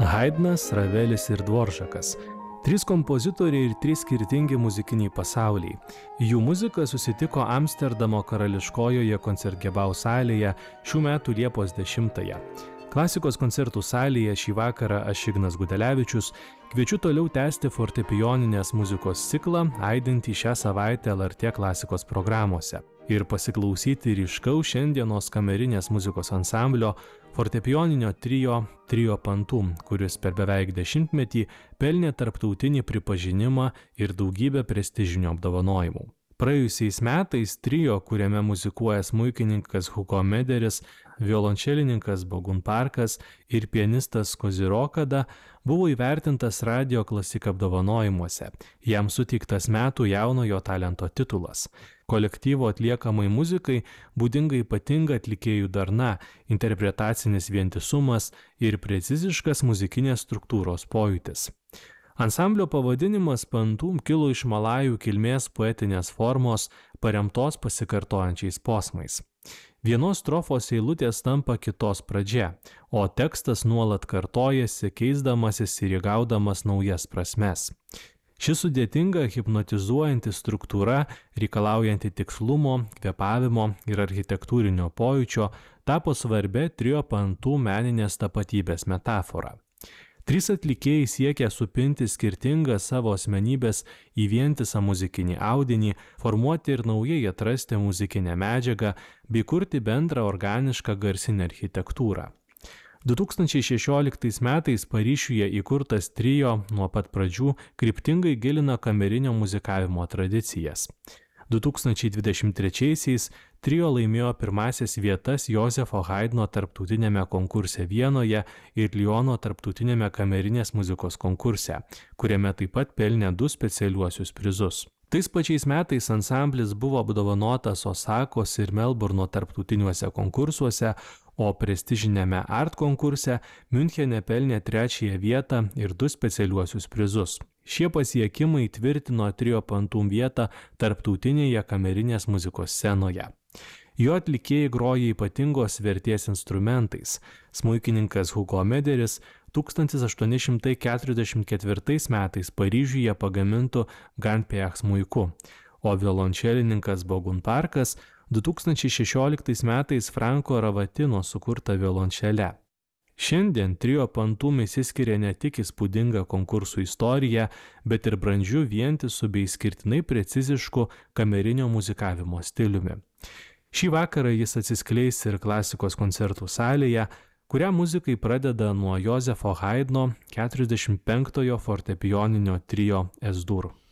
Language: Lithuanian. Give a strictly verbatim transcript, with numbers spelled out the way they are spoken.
Haidnas, Ravelis ir Dvoržakas. Trys kompozitoriai ir trys skirtingi muzikiniai pasauliai. Jų muzika susitiko Amsterdamo karališkojoje koncertgebau salėje šių metų Liepos dešimtąją. Klasikos koncertų salėje šį vakarą aš, Ignas Gudelevičius, kviečiu toliau tęsti fortepijoninės muzikos ciklą, aidintį šią savaitę L R T klasikos programuose, ir pasiklausyti ryškaus šiandienos kamerinės muzikos ansamblio fortepijoninio trio Trio Pantum, kuris per beveik dešimtmetį pelnė tarptautinį pripažinimą ir daugybę prestižinių apdovanojimų. Praėjusiais metais trio, kuriame muzikuoja smuikininkas Hugo Mederis, violončelininkas Bogun Parkas ir pianistas Kozi Rokada, buvo įvertintas Radio Klasik apdovanojimuose. Jam suteiktas metų jaunojo talento titulas. Kolektyvo atliekamai muzikai būdinga ypatinga atlikėjų darna, interpretacinis vientisumas ir preciziškas muzikinės struktūros pojūtis. Ansamblio pavadinimas Pantum kilo iš malajų kilmės poetinės formos, paremtos pasikartojančiais posmais. Vienos strofos eilutės tampa kitos pradžia, o tekstas nuolat kartojasi, keisdamasis ir įgaudamas naujas prasmes. Ši sudėtinga hipnotizuojanti struktūra, reikalaujanti tikslumo, kvėpavimo ir architektūrinio pojūčio, tapo svarbia Trio Pantum meninės tapatybės metafora. Trys atlikėjai siekia supinti skirtingas savo asmenybės į vientisą muzikinį audinį, formuoti ir naujai atrasti muzikinę medžiagą bei kurti bendrą organišką garsinę architektūrą. du tūkstančiai šešioliktais metais Paryžiuje įkurtas trio nuo pat pradžių kryptingai gilina kamerinio muzikavimo tradicijas. du tūkstančiai dvidešimt trečiaisiais trio laimėjo pirmąsias vietas Jozefo Haidno tarptautinėme konkurse Vienoje ir Liono tarptautinėme kamerinės muzikos konkurse, kuriame taip pat pelnė du specialiuosius prizus. Tais pačiais metais ansamblis buvo apdovanotas Osakos ir Melburno tarptautiniuose konkursuose, o prestižinėme Art konkurse Miunchene pelnė trečiąją vietą ir du specialiuosius prizus. Šie pasiekimai tvirtino Trio Pantum vietą tarptautinėje kamerinės muzikos scenoje. Jo atlikėjai groja ypatingos vertės instrumentais. Smuikininkas Hugo Mederis tūkstantis aštuoni šimtai keturiasdešimt ketvirtais metais Paryžiuje pagamintų Grandpère smuiku, o violončelininkas Bogun Parkas du tūkstančiai šešioliktais metais Franko Ravatino sukurta violončele. Šiandien Trio Pantum išsiskiria ne tik įspūdinga konkursų istorija, bet ir brandžiu vientisu bei skirtinai precizišku kamerinio muzikavimo stiliumi. Šį vakarą jis atsiskleis ir klasikos koncertų salėje, kurią muzikai pradeda nuo Jozefo Haidno keturiasdešimt penktojo fortepijoninio trio Es-dur.